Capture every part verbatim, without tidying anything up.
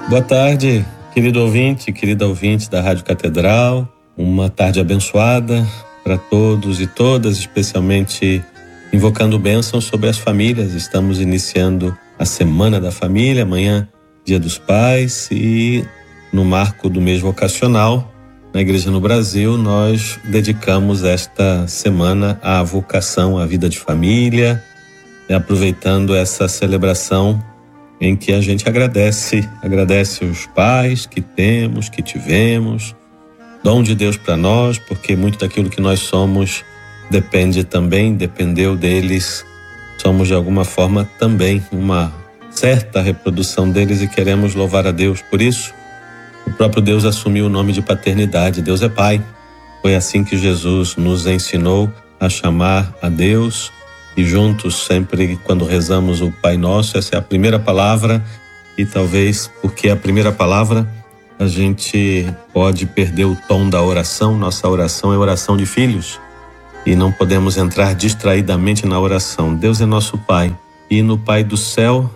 Boa tarde, querido ouvinte, querida ouvinte da Rádio Catedral. Uma tarde abençoada para todos e todas, especialmente invocando bênçãos sobre as famílias. Estamos iniciando a Semana da Família, amanhã, Dia dos Pais, e no marco do mês vocacional, na Igreja no Brasil, nós dedicamos esta semana à vocação, à vida de família, aproveitando essa celebração em que a gente agradece, agradece os pais que temos, que tivemos, dom de Deus para nós, porque muito daquilo que nós somos depende também, dependeu deles. Somos de alguma forma também uma certa reprodução deles e queremos louvar a Deus por isso. O próprio Deus assumiu o nome de paternidade. Deus é Pai. Foi assim que Jesus nos ensinou a chamar a Deus. E juntos, sempre quando rezamos o Pai Nosso, essa é a primeira palavra, e talvez porque é a primeira palavra a gente pode perder o tom da oração. Nossa oração é oração de filhos e não podemos entrar distraidamente na oração. Deus é nosso Pai, e no Pai do céu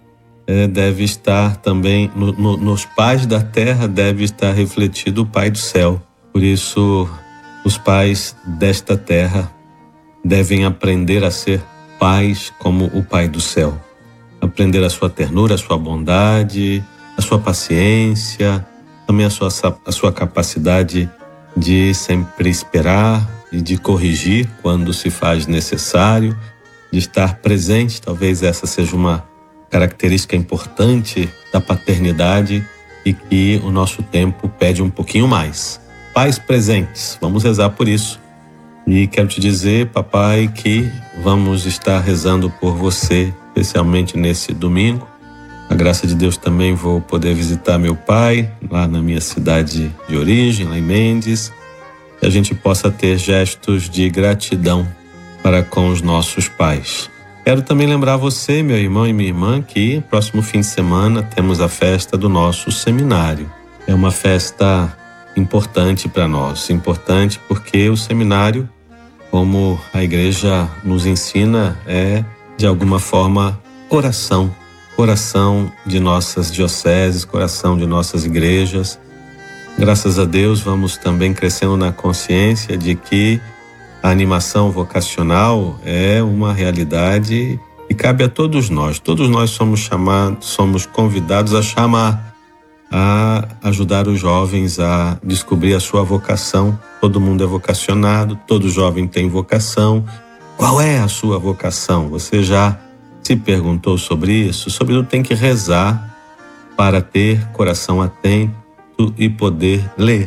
é, deve estar também, no, no, nos pais da terra deve estar refletido o Pai do céu. Por isso, os pais desta terra devem aprender a ser pais como o Pai do céu. Aprender a sua ternura, a sua bondade, a sua paciência, também a sua, a sua capacidade de sempre esperar e de corrigir quando se faz necessário, de estar presente. Talvez essa seja uma característica importante da paternidade e que o nosso tempo pede um pouquinho mais. Pais presentes, vamos rezar por isso. E quero te dizer, papai, que vamos estar rezando por você, especialmente nesse domingo. A graça de Deus também vou poder visitar meu pai, lá na minha cidade de origem, lá em Mendes. Que a gente possa ter gestos de gratidão para com os nossos pais. Quero também lembrar você, meu irmão e minha irmã, que próximo fim de semana temos a festa do nosso seminário. É uma festa importante para nós, importante porque o seminário, como a igreja nos ensina, é de alguma forma coração, coração de nossas dioceses, coração de nossas igrejas. Graças a Deus vamos também crescendo na consciência de que a animação vocacional é uma realidade e cabe a todos nós. Todos nós somos chamados, somos convidados a chamar, a ajudar os jovens a descobrir a sua vocação. Todo mundo é vocacionado, todo jovem tem vocação. Qual é a sua vocação? Você já se perguntou sobre isso? Sobretudo tem que rezar para ter coração atento e poder ler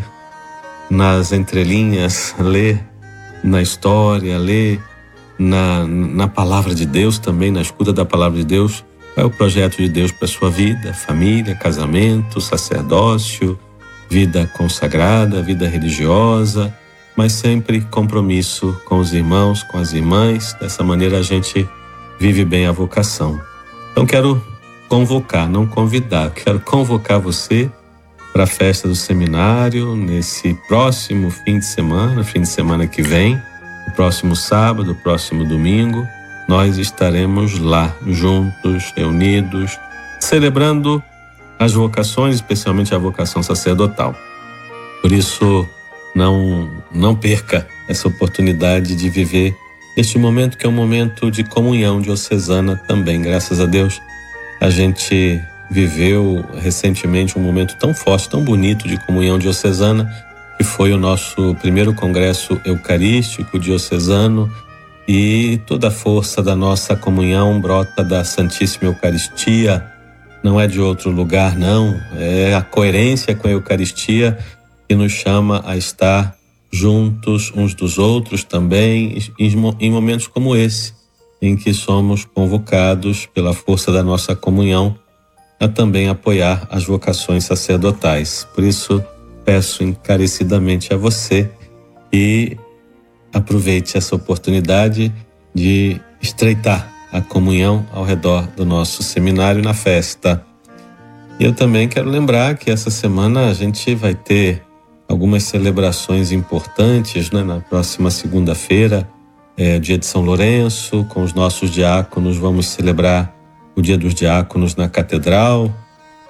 nas entrelinhas, ler na história, ler na, na palavra de Deus também, na escuta da palavra de Deus. Qual é o projeto de Deus para a sua vida? Família, casamento, sacerdócio, vida consagrada, vida religiosa, mas sempre compromisso com os irmãos, com as irmãs. Dessa maneira a gente vive bem a vocação. Então quero convocar, não convidar, quero convocar você para a festa do seminário nesse próximo fim de semana, fim de semana que vem, o próximo sábado, o próximo domingo. Nós estaremos lá, juntos, reunidos, celebrando as vocações, especialmente a vocação sacerdotal. Por isso, não, não perca essa oportunidade de viver este momento, que é um momento de comunhão diocesana também. Graças a Deus, a gente viveu recentemente um momento tão forte, tão bonito de comunhão diocesana, que foi o nosso primeiro congresso eucarístico diocesano. E toda a força da nossa comunhão brota da Santíssima Eucaristia, não é de outro lugar, não. É a coerência com a Eucaristia que nos chama a estar juntos uns dos outros também, em momentos como esse, em que somos convocados pela força da nossa comunhão a também apoiar as vocações sacerdotais. Por isso, peço encarecidamente a você que aproveite essa oportunidade de estreitar a comunhão ao redor do nosso seminário na festa. E eu também quero lembrar que essa semana a gente vai ter algumas celebrações importantes, né? Na próxima segunda-feira é dia de São Lourenço, com os nossos diáconos vamos celebrar o Dia dos Diáconos na Catedral.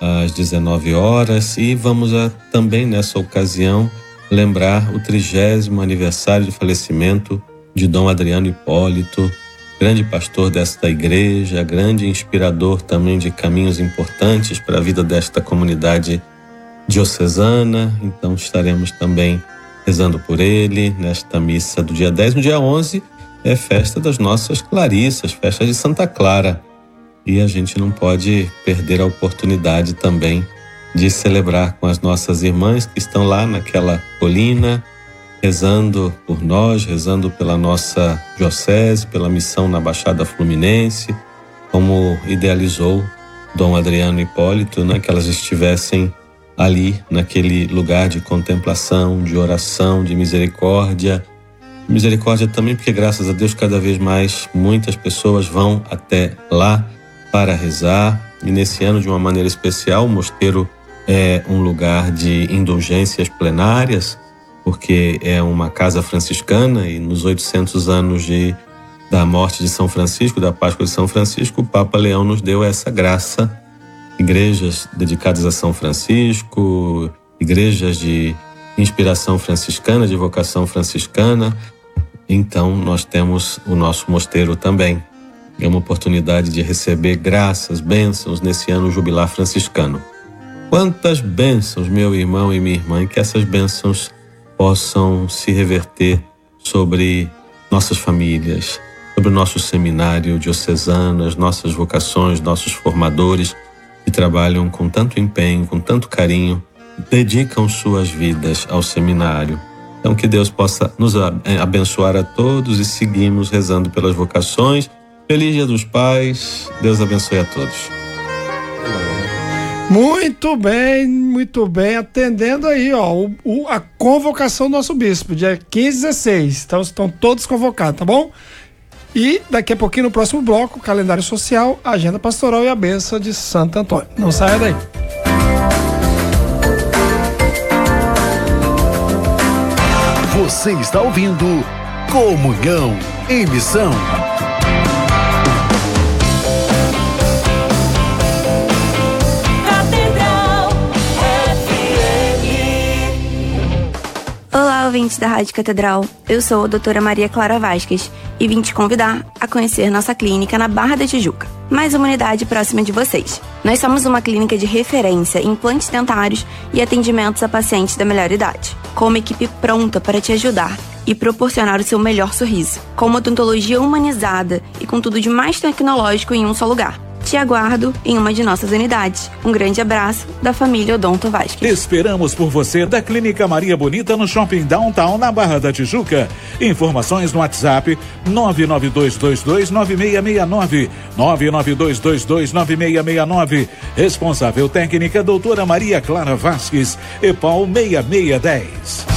às dezenove horas, e vamos a, também nessa ocasião lembrar o trigésimo aniversário de falecimento de Dom Adriano Hipólito, grande pastor desta igreja, grande inspirador também de caminhos importantes para a vida desta comunidade diocesana. Então estaremos também rezando por ele nesta missa do dia dez. No dia onze é festa das nossas Clarissas, festa de Santa Clara, e a gente não pode perder a oportunidade também de celebrar com as nossas irmãs que estão lá naquela colina, rezando por nós, rezando pela nossa diocese, pela missão na Baixada Fluminense, como idealizou Dom Adriano Hipólito, né, que elas estivessem ali naquele lugar de contemplação, de oração, de misericórdia. Misericórdia também porque, graças a Deus, cada vez mais muitas pessoas vão até lá para rezar, e nesse ano, de uma maneira especial, o mosteiro é um lugar de indulgências plenárias, porque é uma casa franciscana, e nos oitocentos anos de, da morte de São Francisco, da Páscoa de São Francisco, o Papa Leão nos deu essa graça. Igrejas dedicadas a São Francisco, igrejas de inspiração franciscana, de vocação franciscana. Então nós temos o nosso mosteiro também. É uma oportunidade de receber graças, bênçãos nesse ano jubilar franciscano. Quantas bênçãos, meu irmão e minha irmã, e que essas bênçãos possam se reverter sobre nossas famílias, sobre o nosso seminário diocesano, as nossas vocações, nossos formadores que trabalham com tanto empenho, com tanto carinho, dedicam suas vidas ao seminário. Então que Deus possa nos abençoar a todos, e seguimos rezando pelas vocações. Feliz Dia dos Pais, Deus abençoe a todos. Muito bem, muito bem, atendendo aí, ó, o, o, a convocação do nosso bispo, dia quinze e dezesseis, então estão todos convocados, tá bom? E daqui a pouquinho, no próximo bloco, calendário social, agenda pastoral e a bênção de Santo Antônio. Não saia daí. Você está ouvindo Comunhão em Missão. Olá, ouvintes da Rádio Catedral. Eu sou a doutora Maria Clara Vasquez e vim te convidar a conhecer nossa clínica na Barra da Tijuca, mais uma unidade próxima de vocês. Nós somos uma clínica de referência em implantes dentários e atendimentos a pacientes da melhor idade, com uma equipe pronta para te ajudar e proporcionar o seu melhor sorriso, com uma odontologia humanizada e com tudo de mais tecnológico em um só lugar. Te aguardo em uma de nossas unidades. Um grande abraço da família Odonto Vasquez. Esperamos por você da Clínica Maria Bonita no Shopping Downtown, na Barra da Tijuca. Informações no WhatsApp nove nove dois dois dois nove seis seis nove, nove nove dois dois dois nove seis seis nove. Responsável técnica doutora Maria Clara Vasquez, EPAL seis seis um zero.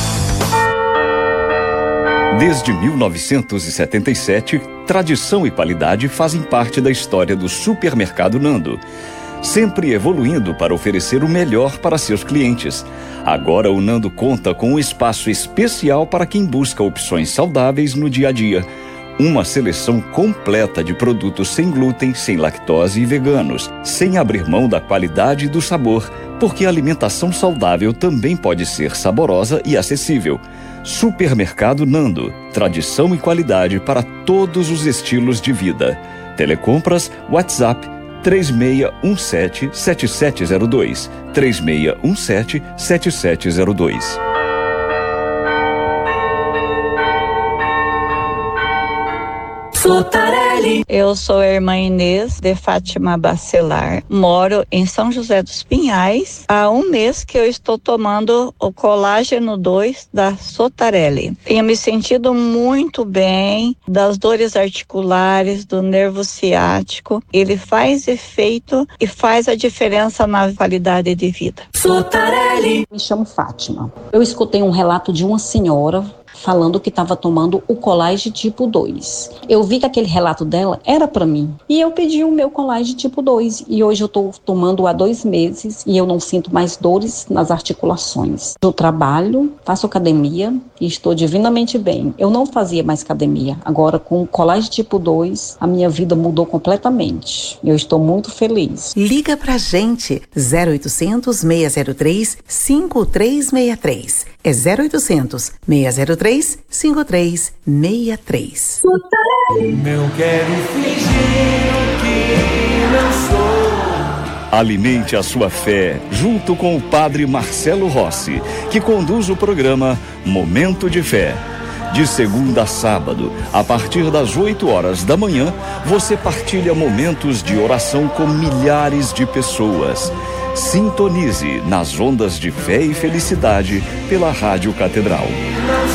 Desde mil novecentos e setenta e sete, tradição e qualidade fazem parte da história do Supermercado Nando, sempre evoluindo para oferecer o melhor para seus clientes. Agora o Nando conta com um espaço especial para quem busca opções saudáveis no dia a dia. Uma seleção completa de produtos sem glúten, sem lactose e veganos, sem abrir mão da qualidade e do sabor, porque a alimentação saudável também pode ser saborosa e acessível. Supermercado Nando, tradição e qualidade para todos os estilos de vida. Telecompras, WhatsApp três seis um sete, sete sete zero dois, três seis um sete, sete sete zero dois. Eu sou a irmã Inês de Fátima Bacelar, moro em São José dos Pinhais. Há um mês que eu estou tomando o colágeno dois da Sotarelli. Tenho me sentido muito bem das dores articulares, do nervo ciático. Ele faz efeito e faz a diferença na qualidade de vida. Sotarelli. Me chamo Fátima. Eu escutei um relato de uma senhora falando que estava tomando o Colage tipo dois. Eu vi que aquele relato dela era para mim e eu pedi o meu Colage tipo dois e hoje eu estou tomando há dois meses e eu não sinto mais dores nas articulações. Eu trabalho, faço academia e estou divinamente bem. Eu não fazia mais academia. Agora com o Colage tipo dois, a minha vida mudou completamente. Eu estou muito feliz. Liga pra gente, zero oitocentos, seis zero três, cinco três seis três. É zero oitocentos, seis zero três, cinco três seis três. Não quero fingir que não sou. Alimente a sua fé junto com o Padre Marcelo Rossi, que conduz o programa Momento de Fé. De segunda a sábado, a partir das oito horas da manhã, você partilha momentos de oração com milhares de pessoas. Sintonize nas ondas de fé e felicidade pela Rádio Catedral.